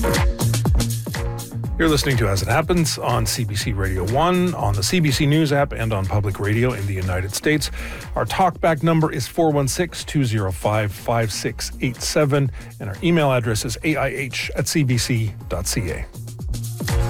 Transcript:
You're listening to As It Happens on CBC Radio 1, on the CBC News app, and on public radio in the United States. Our talkback number is 416-205-5687, and our email address is aih@cbc.ca.